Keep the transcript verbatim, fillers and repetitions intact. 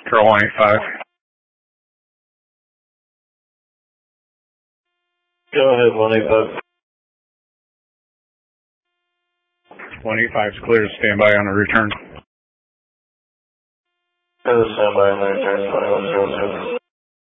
Control one eight five. Go ahead, one eight five. one eight five is clear to stand by on a return. Clear to stand by on the return, twenty-one zero seven.